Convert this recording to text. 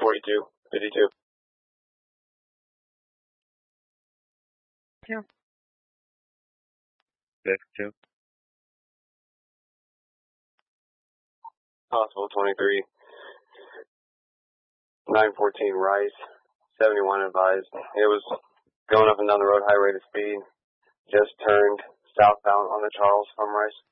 42, 52. 52. Possible 23. 914 Rice. 71 advised. It was going up and down the road, high rate of speed. Just turned southbound on the Charles from Rice.